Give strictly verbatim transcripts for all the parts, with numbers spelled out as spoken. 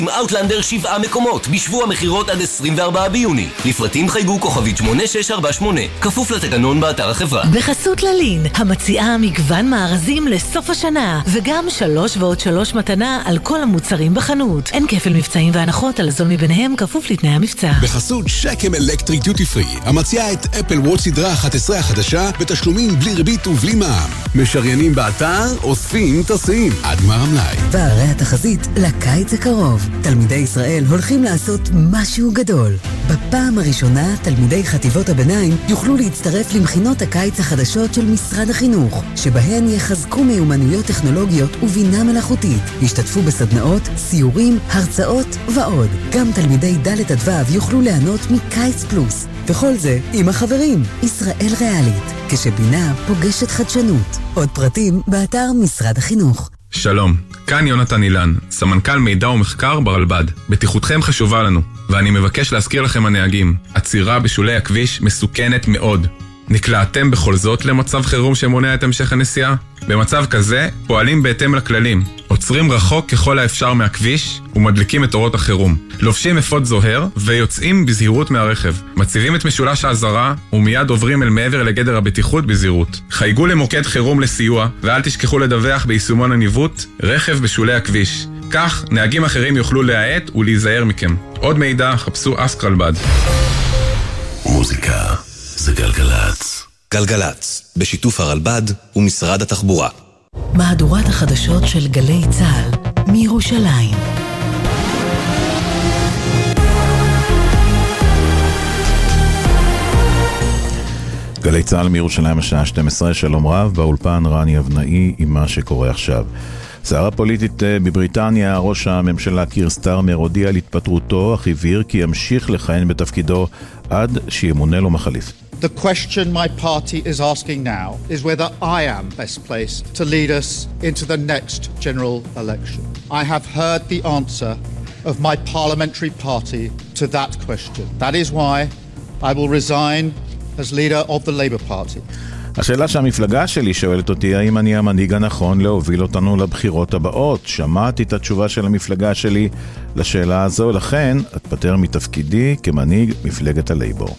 עם אאוטלנדר שבעה מקומות בשבוע מחירות עד עשרים וארבעה ביוני. לפרטים חייגו כוכבית שמונה שש ארבע שמונה, כפוף לתקנון באתר החברה. בחסות ללין, המציעה מגוון מארזים לסוף השנה, וגם שלוש ועוד שלוש מתנה על כל המוצרים בחנות. אין כפל מבצעים והנחות על הזול מביניהם, כפוף לתנאי המבצע. בחסות שקם אלקטריק דיוטי פרי, המציעה את אפל וואץ' סדרה אחת עשרה החדשה בתשלומים בלי ריבית ובלי מע"מ. משריינים באתר, אוספים, טסים, עד גמר המלאי. וערי התחזית לקיץ הקרוב. תלמידי ישראל הולכים לעשות משהו גדול. בפעם הראשונה תלמידי חטיבות הביניים יוכלו להצטרף למכינות הקיץ החדשות של משרד החינוך, שבהן יחזקו מיומנויות טכנולוגיות ובינה מלאכותית. ישתתפו בסדנאות, סיורים, הרצאות ועוד. גם תלמידי ד' עד ו' יוכלו ליהנות מקיץ פלוס. וכל זה עם החברים, ישראל ריאלית, כשבינה פוגשת חדשנות. עוד פרטים באתר משרד החינוך. שלום, כאן יונתן אילן, סמנכ"ל מידע ומחקר ברלב"ד. בטיחותכם חשובה לנו, ואני מבקש להזכיר לכם הנהגים, עצירה בשולי הכביש מסוכנת מאוד. נקלעתם בכל זאת למצב חירום שמונע את המשך הנסיעה? במצב כזה פועלים בהתאם לכללים, עוצרים רחוק ככל האפשר מהכביש ומדליקים את אורות החירום, לובשים אפוד זוהר ויוצאים בזהירות מהרכב, מציבים את משולש האזהרה ומיד עוברים אל מעבר לגדר הבטיחות בזהירות. חייגו למוקד חירום לסיוע ואל תשכחו לדווח ביישומון הניווט רכב בשולי הכביש, כך נהגים אחרים יוכלו להאט ולהיזהר מכם. עוד מידע חפשו אסק רלב"ד. מוזיקה זה גלגלץ. גלגלץ, בשיתוף הרלב"ד ומשרד התחבורה. מהדורת החדשות של גלי צה"ל מירושלים. גלי צה"ל מירושלים השעה שתים עשרה, שלום רב, באולפן רני אבנאי עם מה שקורה עכשיו. סערה פוליטית בבריטניה, ראש הממשלה קיר סטארמר הודיע על התפטרותו, אך הבהיר כי ימשיך לכהן בתפקידו עד שימונה לו מחליף. The question my party is asking now is whether I am best placed to lead us into the next general election. I have heard the answer of my parliamentary party to that question. That is why I will resign as leader of the Labour Party. השאלה שהמפלגה שלי שואלת אותי, האם אני המנהיג הנכון להוביל אותנו לבחירות הבאות? שמעתי את התשובה של המפלגה שלי לשאלה הזו, לכן אתפטר מתפקידי כמנהיג מפלגת הלייבור.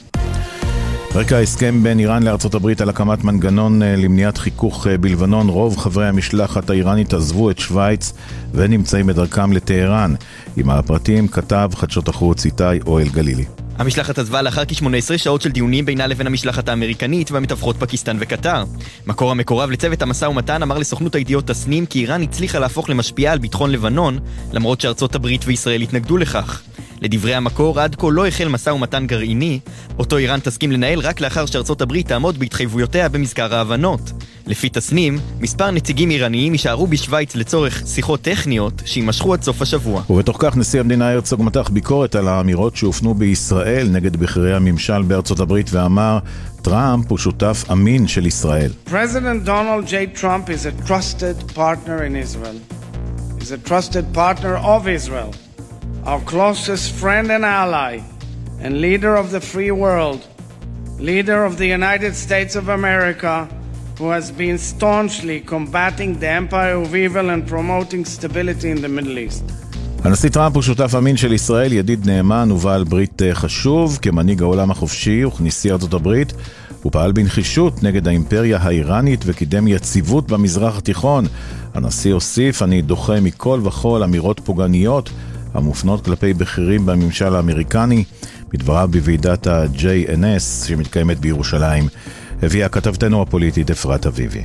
רקע ההסכם בין איראן לארצות הברית על הקמת מנגנון למניעת חיכוך בלבנון, רוב חברי המשלחת האיראנית עזבו את שוויץ ונמצאים בדרכם לטהרן. עם הפרטים כתב חדשות החוץ איתי אוהל גלילי. המשלחת עזבה לאחר כ-שמונה עשרה שעות של דיונים בינה לבין המשלחת האמריקנית והמתווכות פקיסטן וקטר. מקור המקורב לצוות המשא ומתן אמר לסוכנות הידיעות תסנים כי איראן הצליחה להפוך למשפיעה על ביטחון לבנון, למרות שארצות הברית וישראל התנגדו לכך. לדברי המקור, עד כה לא החל משא ומתן גרעיני, אותו איראן תסכים לנהל רק לאחר שארצות הברית תעמוד בהתחייבויותיה במזכר ההבנות. לפי תסנים, מספר נציגים איראניים יישארו בשוויץ לצורך שיחות טכניות שימשכו עד סוף השבוע. ובתוך כך נשיא המדינה הרצוג מתח ביקורת על האמירות שהופנו בישראל נגד בכירי הממשל בארצות הברית ואמר, טראמפ הוא שותף אמין של ישראל. President Donald J. Trump is a trusted partner in Israel. He's a trusted partner of Israel. Our closest friend and ally, and leader of the free world, leader of the United States of America, who has been staunchly combating the empire of evil and promoting stability in the Middle East. הנשיא טראמפ הוא שותף אמין של ישראל, ידיד נאמן ובעל ברית חשוב. כמנהיג העולם החופשי וכנשיא ארצות הברית הוא פעל בנחישות נגד האימפריה האיראנית וקידם יציבות במזרח התיכון. הנשיא הוסיף, אני דוחה מכל וכל אמירות פוגעניות המופנות כלפי בכירים בממשל האמריקני. בדבריו בוועידת ה-ג'יי אן אס שמתקיימת בירושלים, הביאה כתבתנו הפוליטית אפרת אביבי.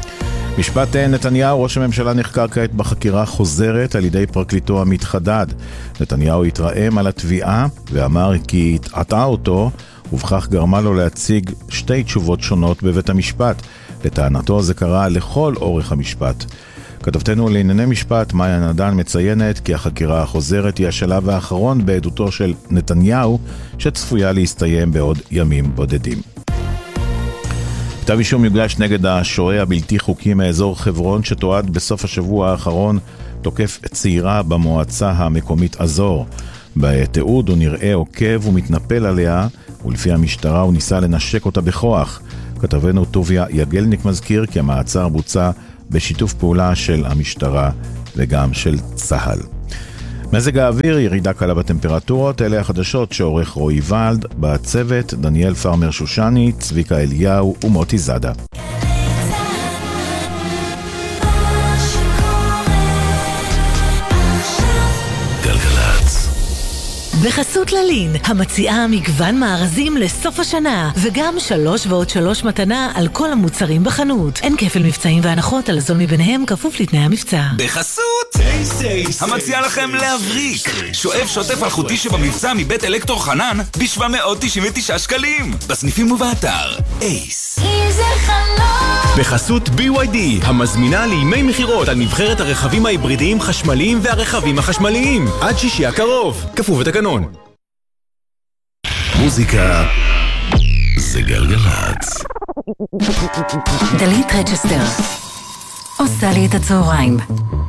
משפט נתניהו, ראש הממשלה נחקר כעת בחקירה חוזרת על ידי פרקליטו עמית חדד. נתניהו התרעם על התביעה ואמר כי התעתה אותו, ובכך גרמה לו להציג שתי תשובות שונות בבית המשפט. לטענתו זה קרה לכל אורך המשפט. כתבתנו לענייני משפט מאיה נדן מציינת כי החקירה החוזרת היא השלב האחרון בעדותו של נתניהו, שצפויה להסתיים בעוד ימים בודדים. כתב אישום יוגש נגד השוהה הבלתי חוקי מאזור חברון שתועד בסוף השבוע האחרון תוקף צעירה במועצה המקומית אזור. בתיעוד הוא נראה עוקב ומתנפל עליה, ולפי המשטרה הוא ניסה לנשק אותה בכוח. כתבנו טוביה יגלניק מזכיר כי המעצר בוצע בשיתוף פעולה של המשטרה וגם של צה"ל. מזג האוויר, ירידה קלה בטמפרטורות, אלה החדשות שעורך רועי ולד, בצוות דניאל פרמר שושני, צביקה אליהו ומוטי זאדה. בחסות ללין, המציעה מגוון מארזים לסוף השנה, וגם שלוש ועוד שלוש מתנה על כל המוצרים בחנות. אין כפל מבצעים והנחות, על הזול מביניהם כפוף לתנאי המבצע. בחסות המציעה לכם להבריק שואב שוטף אלחוטי שבמבצע מבית אלקטור חנן ב-שבע מאות תשעים ותשעה שקלים בסניפים ובאתר אייס. בחסות בי וואי די, המזמינה לימי מחירות על נבחרת הרכבים ההיברידיים חשמליים והרכבים החשמליים עד שישי הקרוב, כפוף לתקנון. מוזיקה זה גלגלצ. דלית רג'סטר עושה לי את הצהריים.